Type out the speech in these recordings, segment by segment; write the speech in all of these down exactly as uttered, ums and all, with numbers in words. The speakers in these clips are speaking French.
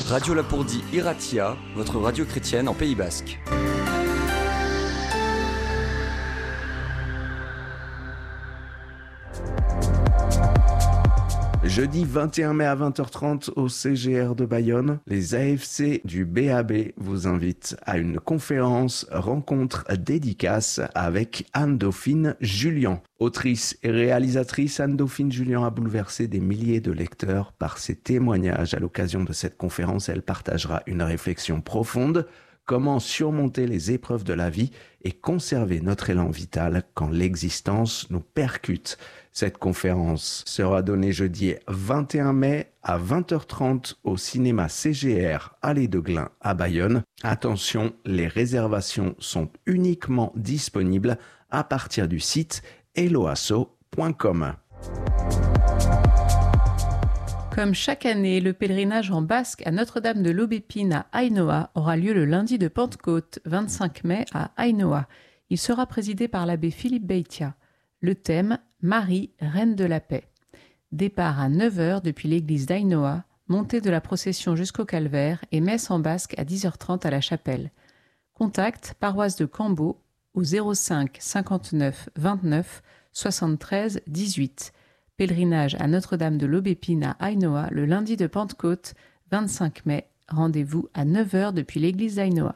Radio Lapourdie Iratia, votre radio chrétienne en Pays Basque. Jeudi vingt et un mai à vingt heures trente au C G R de Bayonne, les A F C du B A B vous invitent à une conférence rencontre dédicace avec Anne-Dauphine Jullian. Autrice et réalisatrice, Anne-Dauphine Jullian a bouleversé des milliers de lecteurs par ses témoignages. À l'occasion de cette conférence, elle partagera une réflexion profonde. Comment surmonter les épreuves de la vie et conserver notre élan vital quand l'existence nous percute. Cette conférence sera donnée jeudi vingt et un mai à vingt heures trente au cinéma C G R Allée de Glun à Bayonne. Attention, les réservations sont uniquement disponibles à partir du site eloasso point com. Comme chaque année, le pèlerinage en basque à Notre-Dame de l'Aubépine à Ainhoa aura lieu le lundi de Pentecôte, vingt-cinq mai à Ainhoa. Il sera présidé par l'abbé Philippe Beitia. Le thème « Marie, reine de la paix ». Départ à neuf heures depuis l'église d'Ainhoa, montée de la procession jusqu'au calvaire et messe en basque à dix heures trente à la chapelle. Contact paroisse de Cambo au zéro cinq cinquante-neuf vingt-neuf soixante-treize dix-huit. Pèlerinage à Notre-Dame de l'Aubépine à Ainhoa le lundi de Pentecôte, vingt-cinq mai. Rendez-vous à neuf heures depuis l'église d'Ainhoa.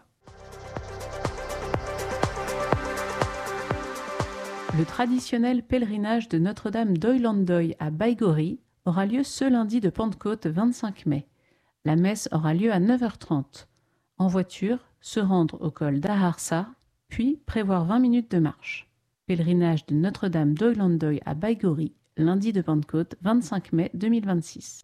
Le traditionnel pèlerinage de Notre-Dame d'Oilandoy à Baïgori aura lieu ce lundi de Pentecôte vingt-cinq mai. La messe aura lieu à neuf heures trente. En voiture, se rendre au col d'Aharsa, puis prévoir vingt minutes de marche. Pèlerinage de Notre-Dame d'Oilandoy à Baïgori, lundi de Pentecôte vingt-cinq mai deux mille vingt-six.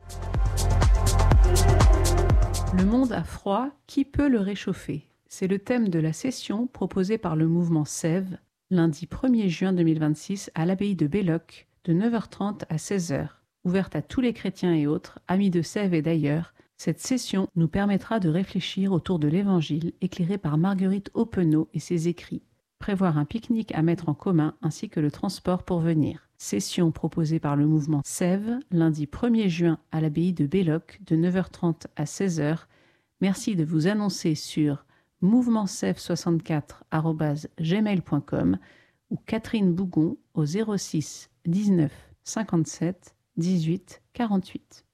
Le monde a froid, qui peut le réchauffer ? C'est le thème de la session proposée par le mouvement Sève, lundi premier juin deux mille vingt-six à l'abbaye de Belloc, de neuf heures trente à seize heures. Ouverte à tous les chrétiens et autres, amis de Sèvres et d'ailleurs, cette session nous permettra de réfléchir autour de l'Évangile éclairé par Marguerite Aupenaud et ses écrits. Prévoir un pique-nique à mettre en commun ainsi que le transport pour venir. Session proposée par le mouvement Sève, lundi premier juin à l'abbaye de Belloc, de neuf heures trente à seize heures. Merci de vous annoncer sur mouvement sève soixante-quatre arobase gmail point com ou Catherine Bougon au zéro six dix-neuf cinquante-sept dix-huit quarante-huit.